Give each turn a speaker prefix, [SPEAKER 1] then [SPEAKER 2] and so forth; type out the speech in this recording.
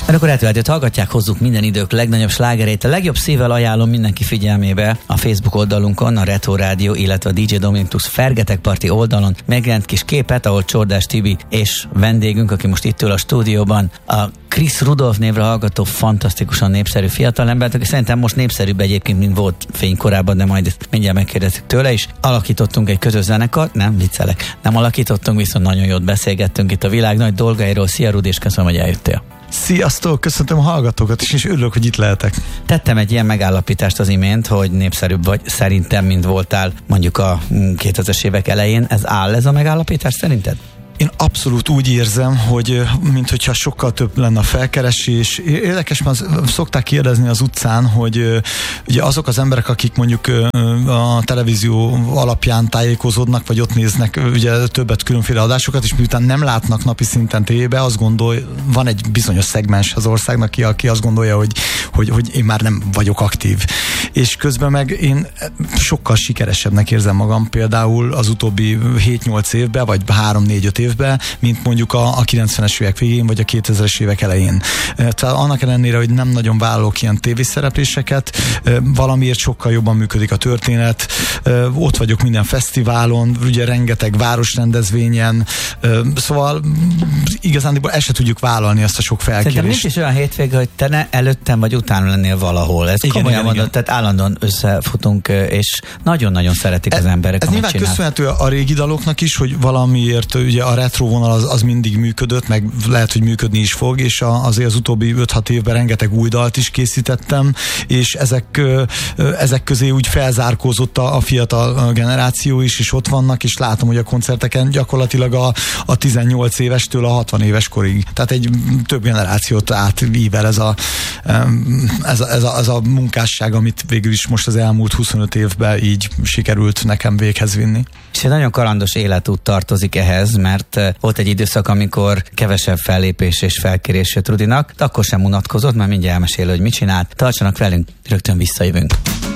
[SPEAKER 1] Akkor Retro-Rádiót hallgatják, hozzuk minden idők legnagyobb slágerét. A legjobb szívvel ajánlom mindenki figyelmébe a Facebook oldalunkon, a Retro-Rádió, illetve a DJ Dominicus Fergetegparti oldalon megjelent kis képet, ahol Csordás Tibi és vendégünk, aki most itt ül a stúdióban, a Chris Rudolph névre hallgató, fantasztikusan népszerű fiatalember, aki szerintem most népszerűbb egyébként, mint volt fénykorában, de majd ezt mindjárt megkérdezzük tőle is. Alakítottunk egy közös zenekart, nem viccelek, nem alakítottunk, viszont nagyon jót beszélgettünk itt a világ nagy dolgairól. Szia Rudi, és köszönöm, hogy eljöttél.
[SPEAKER 2] Sziasztok, köszöntöm a hallgatókat is, és örülök, hogy itt lehetek.
[SPEAKER 1] Tettem egy ilyen megállapítást az imént, hogy népszerűbb vagy szerintem, mint voltál mondjuk a 2000-es évek elején. Ez áll, ez a megállapítás szerinted?
[SPEAKER 2] Én abszolút úgy érzem, hogy minthogyha sokkal több lenne a felkeresés. Érdekes, mert szokták kérdezni az utcán, hogy ugye azok az emberek, akik mondjuk a televízió alapján tájékozódnak, vagy ott néznek ugye többet különféle adásokat, és miután nem látnak napi szinten tévébe, azt van egy bizonyos szegmens az országnak, aki azt gondolja, hogy én már nem vagyok aktív. És közben meg én sokkal sikeresebbnek érzem magam például az utóbbi 7-8 évben, vagy 3-4-5 évben, mint mondjuk a 90-es évek végén, vagy a 2000-es évek elején. Tehát annak ellenére, hogy nem nagyon vállalok ilyen tévészerepléseket, valamiért sokkal jobban működik a történet. Ott vagyok minden fesztiválon, ugye rengeteg városrendezvényen, szóval igazándiból el se tudjuk vállalni azt a sok felkérést.
[SPEAKER 1] Szerintem nincs is olyan hétvége, hogy te ne előttem vagy utána lennél valahol. Ez komolyan mondod, tehát állandóan összefutunk, és nagyon-nagyon szeretik az emberek,
[SPEAKER 2] ez nyilván köszönhető a régi daloknak is, hogy valamiért ugye a retro vonal az mindig működött, meg lehet, hogy működni is fog, és azért az utóbbi 5-6 évben rengeteg új dalt is készítettem, és ezek közé úgy felzárkózott a fiatal generáció is, és ott vannak, és látom, hogy a koncerteken gyakorlatilag a 18 évestől a 60 éves korig. Tehát egy több generációt átível ez a munkásság, amit végül is most az elmúlt 25 évben így sikerült nekem véghez vinni.
[SPEAKER 1] És egy nagyon kalandos életút tartozik ehhez, mert volt egy időszak, amikor kevesebb fellépés és felkérés jött Rudinak, de akkor sem unatkozott, mert mindjárt elmesél, hogy mit csinált. Tartsanak velünk, rögtön visszajövünk.